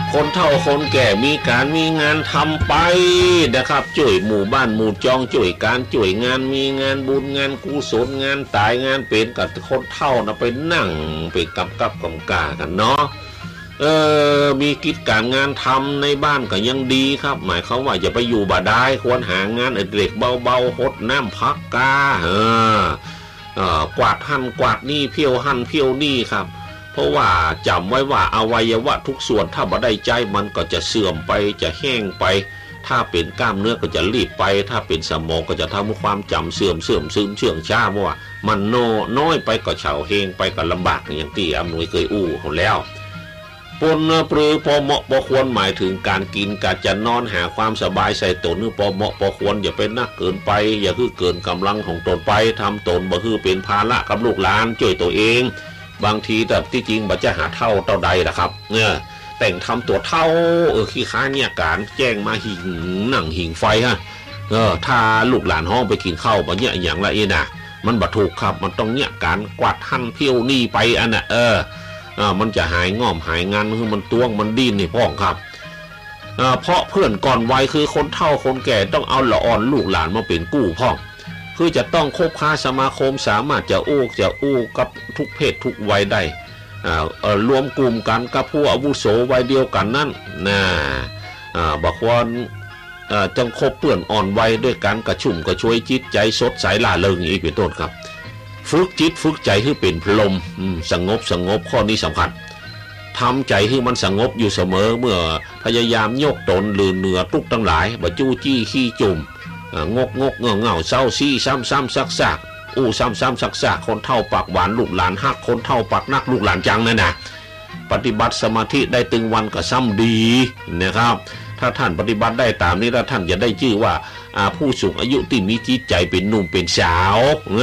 คนเฒ่าคนแก่มีการมีงานทำไปนะครับช่วยหมู่บ้านหมู่จองช่วยการช่วยงานมีงานบุญงานกุศลงานตายงานเป็นกับคนเฒ่านะไปนั่งไปกำกับกากันเนาะมีกิจการงานทำในบ้านก็ยังดีครับหมายความว่าอย่าไปอยู่บ่าได้ควรหางานอดิเรกเบาๆหดน้ำพักกากวาดหั่นกวาดนี่เพี้ยวหั่นเพี้ยวนี่ครับเพราะว่าจำไว้ว่าอวัยวะทุกส่วนถ้าบ่ได้ใจมันก็จะเสื่อมไปจะแห้งไปถ้าเป็นกล้ามเนื้อก็จะรีบไปถ้าเป็นสมองก็จะทำให้ความจำเสื่อมซึมเชื่องช้าเพราะว่ามันน้อยไปก็เฉาเฮงไปก็ลำบากอย่างที่อำนวยเคยอู้เขาแล้วปนปรือพอเหมาะพอควรหมายถึงการกินการจะนอนหาความสบายใส่ตนนึกพอเหมาะพอควรอย่าเป็นนักเกินไปอย่าคือเกินกำลังของตนไปทำตนบ่คือเป็นภาระกับลูกหลานช่วยตัวเองบางทีแต่ที่จริงบ่จะหาเท่าใดล่ะครับเนี่ยแต่งทำตัวเท่าขี้ค้าเนี่ยการแจ้งมาหิงหนังหิงไฟฮะถ้าลูกหลานห้องไปกินข้าวบ่เนี่ยอย่างละเองนะมันบ่ถูกครับมันต้องเนี่ยการกวาดหั่นเพี้ยวนี่ไปอันน่ะมันจะหายง่อมหายงานคือมันต้วงมันดิ้นนี่พ่องครับเพราะเพื่อนก่อนวัยคือคนเฒ่าคนแก่ต้องเอาละอ่อนลูกหลานมาเป็นกู้พ่องคือจะต้องคบค้าสมาคมสามารถจะอู้กับทุกเพศทุกวัยได้รวมกลุ่มกันกับผู้อาวุโสวัยเดียวกันนั่นนะบอกว่าจังคบเพื่อนอ่อนวัยด้วยกันกระชุ่มกระชวยจิตใจสดใสล่าเริงอีกเป็นต้นครับฝึกจิตฝึกใจให้เป็นพลมสงบข้อนี้สำคัญทำใจให้มันสงบอยู่เสมอเมื่อพยายามยกตนหรือเหนือทุกทั้งหลายบ่จู้จี้ขี้จุ่มงกเงาเศร้าซี่ซ้ำซักซ้ำซักคนเฒ่าปากหวานลูกหลานฮักคนเฒ่าปากนักลูกหลานจังนั่นนะปฏิบัติสมาธิได้ตึงวันก็ซ้ำดีนะครับถ้าท่านปฏิบัติได้ตามนี้แล้วท่านจะได้ชื่อว่าผู้สูงอายุที่มีจิตใจเป็นหนุ่มเป็นสาว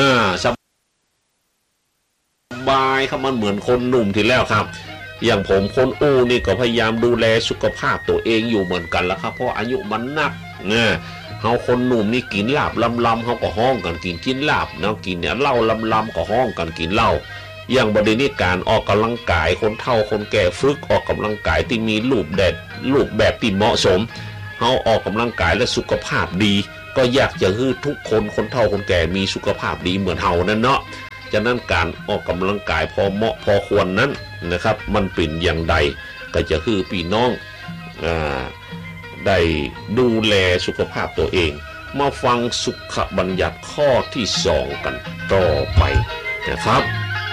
บายครับมันเหมือนคนหนุ่มทีแล้วครับอย่างผมคนนี่ก็พยายามดูแลสุขภาพตัวเองอยู่เหมือนกันแล้วครับเพราะอายุมันนักเฮาคนหนุ่มนี่กินลาบลำเฮาก็ห้องกันกินลาบเนาะกินเนี่ยเหล้าลำก็ห้องกันกินเหล้าอย่างบริเวณการออกกำลังกายคนเฒ่าคนแก่ฝึกออกกำลังกายที่มีรูปแบบที่เหมาะสมเฮาออกกำลังกายและสุขภาพดีก็อยากจะให้ทุกคนเฒ่าคนแก่มีสุขภาพดีเหมือนเฮานั่นเนาะฉะนั้นการออกกำลังกายพอเหมาะพอควรนั้นนะครับมันเป็นอย่างใดก็จะคือพี่น้องได้ดูแลสุขภาพตัวเองมาฟังสุขบัญญัติข้อที่2กันต่อไปนะครับ